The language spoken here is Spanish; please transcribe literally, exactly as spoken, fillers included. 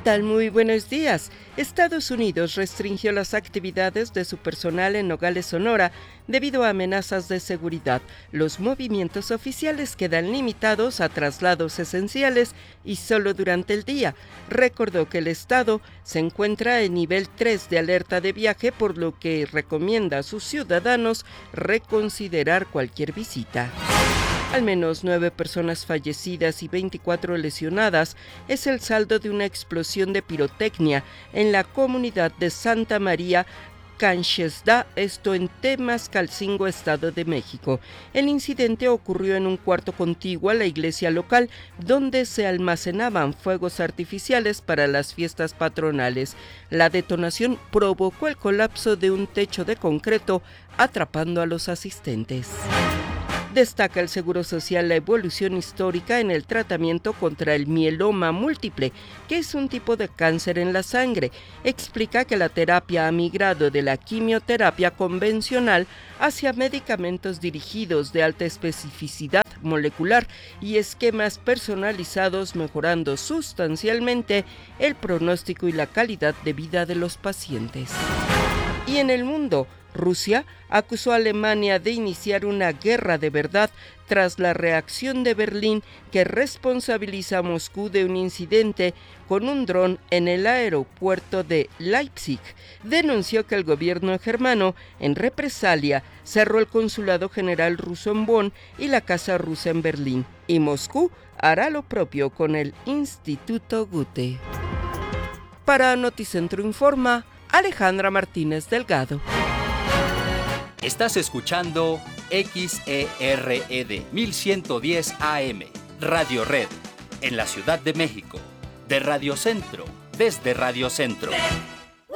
tal? Muy buenos días. Estados Unidos restringió las actividades de su personal en Nogales, Sonora, debido a amenazas de seguridad. Los movimientos oficiales quedan limitados a traslados esenciales y solo durante el día. Recordó que el estado se encuentra en nivel tres de alerta de viaje, por lo que recomienda a sus ciudadanos reconsiderar cualquier visita. Al menos nueve personas fallecidas y veinticuatro lesionadas es el saldo de una explosión de pirotecnia en la comunidad de Santa María Canchesda, esto en Temascalcingo, Estado de México. El incidente ocurrió en un cuarto contiguo a la iglesia local, donde se almacenaban fuegos artificiales para las fiestas patronales. La detonación provocó el colapso de un techo de concreto, atrapando a los asistentes. Destaca el Seguro Social la evolución histórica en el tratamiento contra el mieloma múltiple, que es un tipo de cáncer en la sangre. Explica que la terapia ha migrado de la quimioterapia convencional hacia medicamentos dirigidos de alta especificidad molecular y esquemas personalizados, mejorando sustancialmente el pronóstico y la calidad de vida de los pacientes. Y en el mundo, Rusia acusó a Alemania de iniciar una guerra de verdad tras la reacción de Berlín, que responsabiliza a Moscú de un incidente con un dron en el aeropuerto de Leipzig. Denunció que el gobierno germano, en represalia, cerró el consulado general ruso en Bonn y la casa rusa en Berlín, y Moscú hará lo propio con el Instituto Goethe. Para Noticentro Informa, Alejandra Martínez Delgado. Estás escuchando X E R E D mil ciento diez A M, Radio Red, en la Ciudad de México, de Radio Centro, desde Radio Centro.